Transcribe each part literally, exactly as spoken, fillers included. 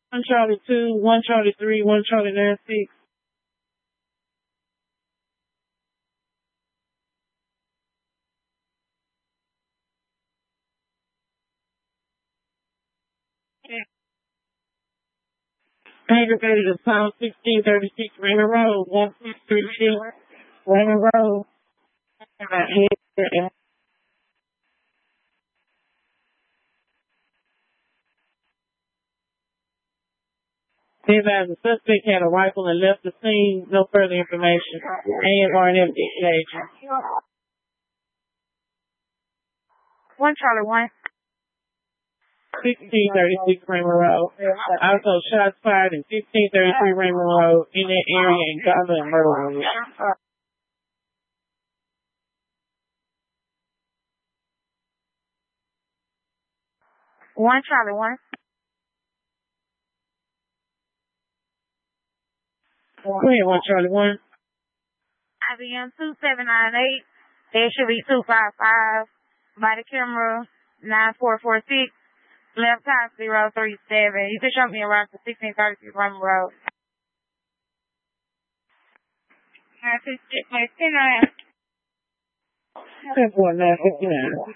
One Charlie two, one Charlie three, one Charlie nine six. Aggravated of pound sixteen thirty six Raymond Road, one six three two Raymond Road. Advised the suspect had a rifle and left the scene. No further information. A and R and M agent. One Charlie one. sixteen thirty-six Raymond Road. Also, shots fired in fifteen thirty-three Raymond Road in that area in Garland and Myrtle. One Charlie one. Go ahead, one Charlie one. I B M two seven nine eight. There should be two five five. Body camera nine four four six. Left top zero three seven. You can show me around to sixteen thirty-six Raymond Road. I just check my ten nine. ten four nine fifty-nine.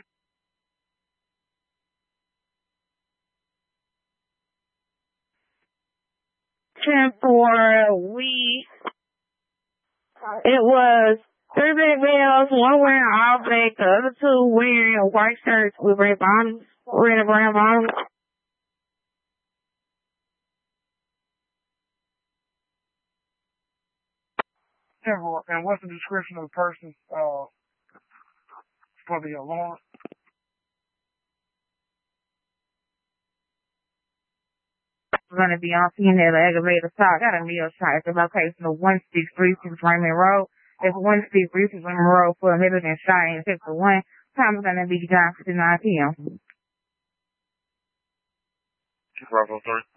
ten four, we, it was three black males, one wearing all black, the other two wearing white shirts with red bottoms, red and brown bottoms. And what's the description of the person uh, for the alarm? Going to be on scene at an aggravated assault. Got a meal charge. The location of one six three six Raymond Road. That's one six three six Raymond Road for a Middleton shot in sector one. Time is going to be nine fifty-nine p.m. five oh three.